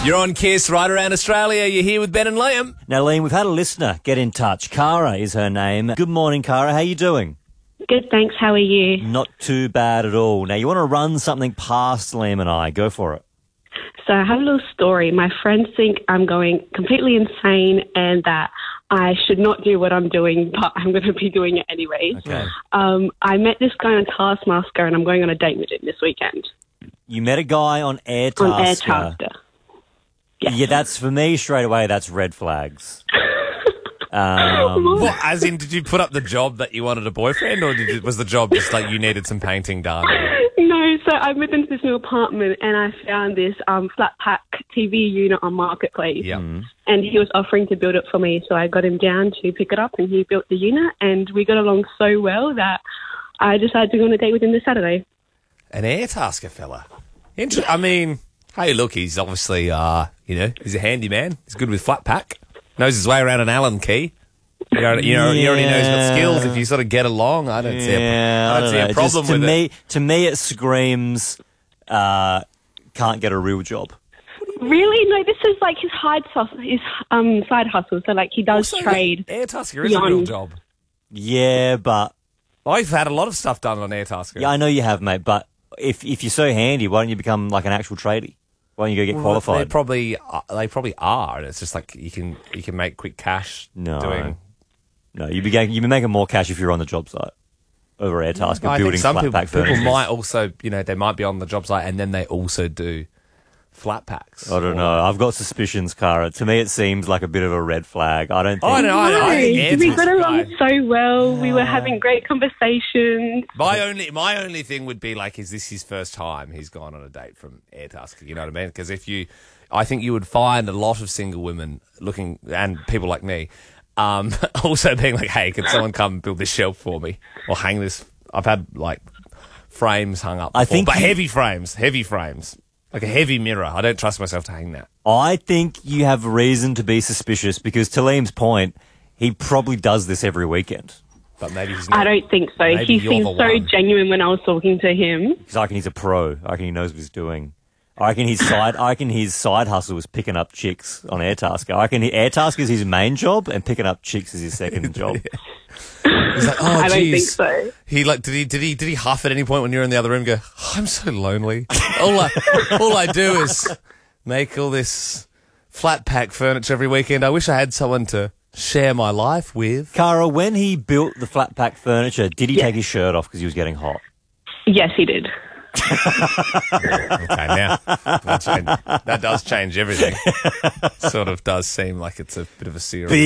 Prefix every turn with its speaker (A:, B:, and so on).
A: You're on Kiss right around Australia. You're here with Ben and Liam.
B: Now, Liam, we've had a listener get in touch. Cara is her name. Good morning, Cara. How you doing?
C: Good, thanks. How are you?
B: Not too bad at all. Now, you want to run something past Liam and I. Go for it.
C: So I have a little story. My friends think I'm going completely insane and that I should not do what I'm doing, but I'm going to be doing it anyway.
B: Okay.
C: I met this guy on Taskmaster and I'm going on a date with him this weekend.
B: You met a guy on Airtasker.
C: On Airtasker. Yes.
B: Yeah, that's, for me, straight away, that's red flags.
A: What, as in, did you put up the job that you wanted a boyfriend, or was the job just like you needed some painting done?
C: No, so I moved into this new apartment and I found this flat pack TV unit on Marketplace.
A: Yeah.
C: And he was offering to build it for me, so I got him down to pick it up and he built the unit and we got along so well that I decided to go on a date with him this Saturday.
A: An Airtasker fella. I mean, hey, look, he's obviously, he's a handyman. He's good with flat pack. Knows his way around an Allen key. He already knows he's got skills. If you sort of get along, I don't see a problem with it.
B: To me, it screams, can't get a real job.
C: Really? No, this is like his side hustle. So, like, he does
A: Also,
C: trade.
A: Airtasker is a real job.
B: Yeah, but...
A: I've had a lot of stuff done on Airtasker.
B: Yeah, I know you have, mate, but if you're so handy, why don't you become like an actual tradie? Why don't you go get qualified?
A: They probably are, and it's just like you can make quick cash doing...
B: No, you'd be making more cash if you're on the job site over Airtasker building flat pack furniture.
A: People might also, they might be on the job site and then they also do flat packs.
B: I don't know. I've got suspicions, Cara. To me, it seems like a bit of a red flag. I don't think...
A: I
C: we got along so well. We were having great conversations.
A: My only thing would be like, is this his first time he's gone on a date from Airtasker? You know what I mean? Because I think you would find a lot of single women looking, and people like me, also being like, hey, can someone come build this shelf for me or hang this? I've had like frames hung up before, but heavy frames, like a heavy mirror. I don't trust myself to hang that.
B: I think you have reason to be suspicious because, to Liam's point, he probably does this every weekend.
A: But maybe he's not.
C: I don't think so. He seemed so genuine when I was talking to him.
B: Because I reckon he's a pro. I reckon he knows what he's doing. I reckon his side hustle was picking up chicks on Airtasker. I reckon Airtasker is his main job and picking up chicks is his second job.
A: He's like, oh,
C: I don't think so.
A: He did he huff at any point when you're in the other room? Go, oh, I'm so lonely. all I do is make all this flat pack furniture every weekend. I wish I had someone to share my life with.
B: Cara, when he built the flat pack furniture, did he take his shirt off because he was getting hot?
C: Yes, he did.
A: Okay, now that does change everything. Sort of does seem like it's a bit of a serious.